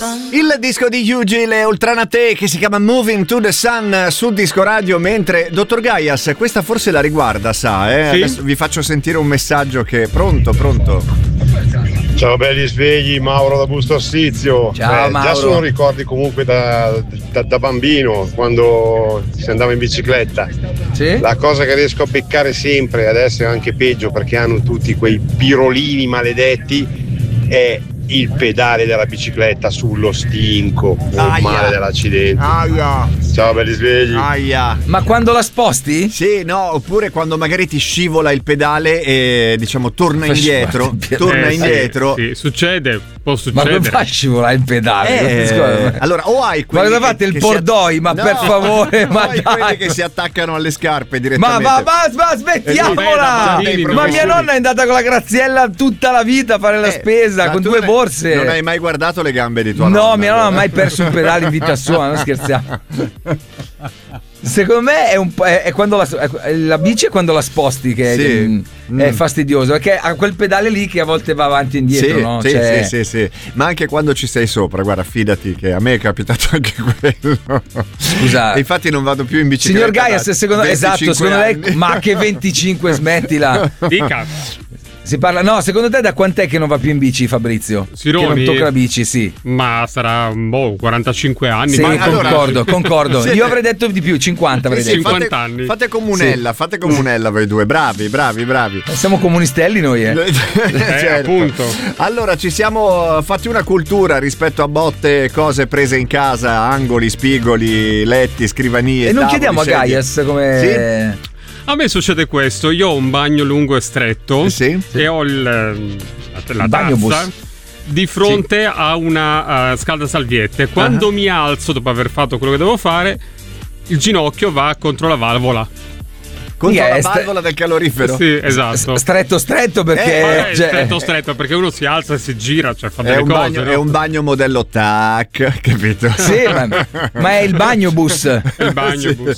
Il disco di Yuji, le Ultranate, che si chiama Moving to the Sun su Disco Radio, mentre Dottor Gaias, questa forse la riguarda, sa, Sì? Adesso vi faccio sentire un messaggio che... Pronto? Ciao belli svegli, Mauro da Busto Arsizio. Ciao Mauro. Già sono ricordi comunque da bambino, quando si andava in bicicletta. Sì? La cosa che riesco a beccare sempre, adesso è anche peggio perché hanno tutti quei pirolini maledetti, è il pedale della bicicletta sullo stinco, male dell'accidente. Ciao belli svegli. Ma quando la sposti? Sì, no, oppure quando magari ti scivola il pedale e diciamo torna indietro. Sì, succede, può succedere. Ma come fa a scivolare il pedale? Allora, o hai quelli ma fate il bordoi, ma per favore, ma hai quelli che si attaccano alle scarpe direttamente. Ma smettiamola! Ma mia nonna è andata con la Graziella tutta la vita a fare la spesa con 2 borse. Non hai mai guardato le gambe di tua nonna? No, mia nonna non ha mai perso un pedale in vita sua, non scherziamo. Secondo me è quando la bici è quando la sposti che è fastidioso, perché ha quel pedale lì che a volte va avanti e indietro, no? Sì. Ma anche quando ci sei sopra, guarda, fidati che a me è capitato anche quello. Scusa. Infatti non vado più in bicicletta. Signor Gaias, secondo lei, ma che 25, smettila. Dica. Si parla, no, secondo te da quant'è che non va più in bici Fabrizio? Sironi? Che non tocca la bici, sì. Ma sarà 45 anni. Sì, ma concordo. Io avrei detto di più, 50 avrei detto. 50 anni. Fate comunella voi due, bravi. Siamo comunistelli noi, certo. Appunto. Allora ci siamo fatti una cultura rispetto a botte, cose prese in casa, angoli, spigoli, letti, scrivanie. E non tavoli, chiediamo a sedie. Gaias come... Sì? A me succede questo, io ho un bagno lungo e stretto e ho la tazza di fronte a una scaldasalviette. Quando mi alzo dopo aver fatto quello che devo fare, il ginocchio va contro la valvola. Contro la valvola del calorifero? Sì, esatto. Stretto perché... Stretto perché uno si alza e si gira, cioè fa delle cose. È un bagno modello TAC, capito? Sì, ma è il bagnobus. Il bagnobus.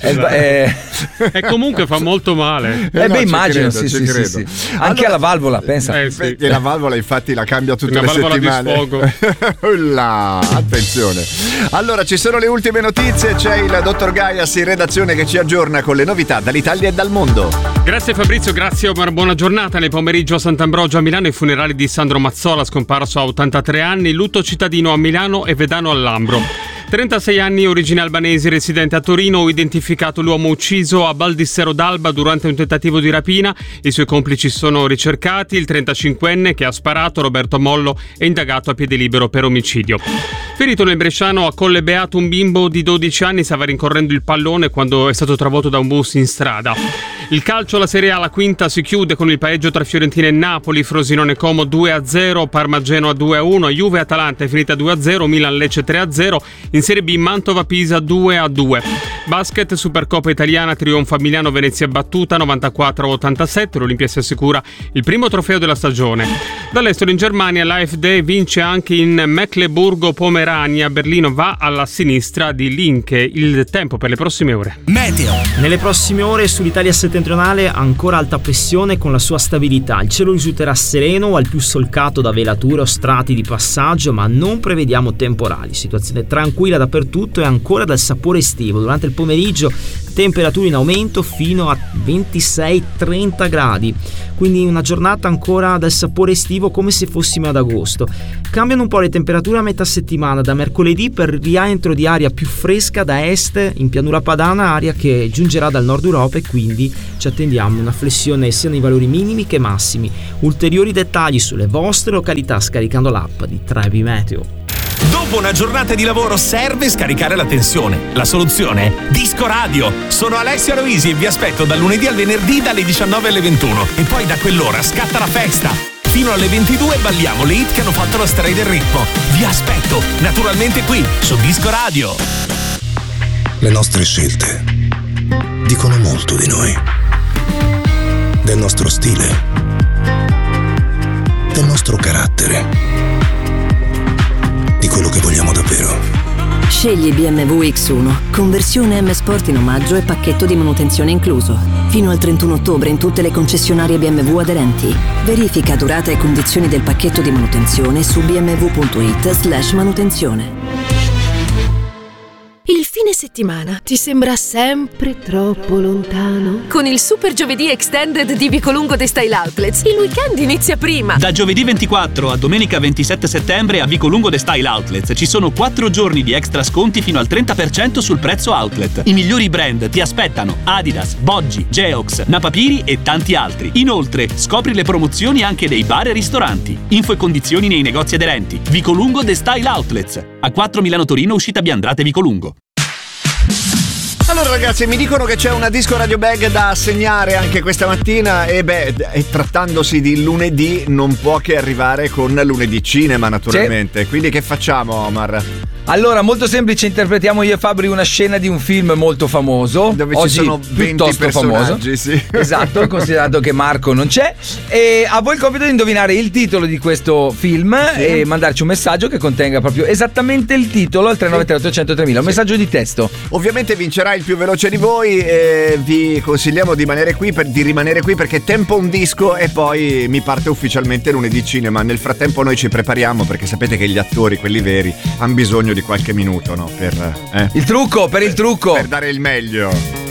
E comunque fa molto male. Immagino, sì. Anche alla valvola, pensa. Sì. E la valvola infatti la cambia tutte le settimane. Di sfogo. Attenzione. Allora, ci sono le ultime notizie, c'è il dottor Gaias in redazione che ci aggiorna con le novità dall'Italia e dal mondo. Grazie Fabrizio, grazie Omar, buona giornata. Nel pomeriggio a Sant'Ambrogio a Milano i funerali di Sandro Mazzola, scomparso a 83 anni, lutto cittadino a Milano e Vedano al Lambro. 36 anni, origine albanesi, residente a Torino, identificato l'uomo ucciso a Baldissero d'Alba durante un tentativo di rapina. I suoi complici sono ricercati. Il 35enne che ha sparato, Roberto Mollo, è indagato a piede libero per omicidio. Ferito nel bresciano a Colle Beato un bimbo di 12 anni, stava rincorrendo il pallone quando è stato travolto da un bus in strada. Il calcio, la Serie A, la quinta si chiude con il pareggio tra Fiorentina e Napoli, Frosinone Como 2-0, Parma Genoa 2-1, Juve Atalanta è finita 2-0, Milan Lecce 3-0, in Serie B Mantova Pisa 2-2. Basket, Supercoppa italiana, trionfa Milano Venezia battuta 94-87, l'Olimpia si assicura il primo trofeo della stagione. Dall'estero in Germania l'AfD vince anche in Mecklenburgo-Pomerania, Berlino va alla sinistra di Linke. Il tempo per le prossime ore. Meteo. Nelle prossime ore sull'Italia settentrionale ancora alta pressione con la sua stabilità. Il cielo risulterà sereno o al più solcato da velature o strati di passaggio, ma non prevediamo temporali. Situazione tranquilla dappertutto e ancora dal sapore estivo. Durante il pomeriggio temperature in aumento fino a 26-30 gradi, quindi una giornata ancora dal sapore estivo come se fossimo ad agosto. Cambiano un po' le temperature a metà settimana, da mercoledì per rientro di aria più fresca da est in pianura padana, aria che giungerà dal nord Europa e quindi ci attendiamo una flessione sia nei valori minimi che massimi. Ulteriori dettagli sulle vostre località scaricando l'app di Trebi Meteo. Dopo una giornata di lavoro serve scaricare la tensione. La soluzione è Disco Radio. Sono Alessia Roisi e vi aspetto dal lunedì al venerdì dalle 19 alle 21. E poi da quell'ora scatta la festa. Fino alle 22 balliamo le hit che hanno fatto la storia del ritmo. Vi aspetto, naturalmente qui, su Disco Radio. Le nostre scelte dicono molto di noi. Del nostro stile. Del nostro carattere. Di quello che vogliamo davvero. Scegli BMW X1, conversione M Sport in omaggio e pacchetto di manutenzione incluso. Fino al 31 ottobre in tutte le concessionarie BMW aderenti. Verifica durata e condizioni del pacchetto di manutenzione su bmw.it/manutenzione. Il fine settimana ti sembra sempre troppo lontano? Con il Super Giovedì Extended di Vicolungo The Style Outlets, il weekend inizia prima. Da giovedì 24 a domenica 27 settembre a Vicolungo The Style Outlets ci sono 4 giorni di extra sconti fino al 30% sul prezzo outlet. I migliori brand ti aspettano: Adidas, Boggi, Geox, Napapiri e tanti altri. Inoltre, scopri le promozioni anche nei bar e ristoranti. Info e condizioni nei negozi aderenti. Vicolungo The Style Outlets. A 4 Milano Torino, uscita Biandrate Vicolungo. Allora ragazzi, mi dicono che c'è una disco radio bag da assegnare anche questa mattina e trattandosi di lunedì non può che arrivare con lunedì cinema naturalmente. Sì. Quindi che facciamo, Omar? Allora, molto semplice, interpretiamo io e Fabri una scena di un film molto famoso. Dove oggi ci sono 20 personaggi, sì. Esatto, considerato che Marco non c'è. E a voi il compito di indovinare il titolo di questo film, sì, e mandarci un messaggio che contenga proprio esattamente il titolo al 393 3000, un messaggio di testo. Ovviamente vincerà il più veloce di voi e vi consigliamo di rimanere qui perché tempo un disco e poi mi parte ufficialmente lunedì cinema. Nel frattempo noi ci prepariamo perché sapete che gli attori, quelli veri, hanno bisogno di qualche minuto, no? Per il trucco, per dare il meglio.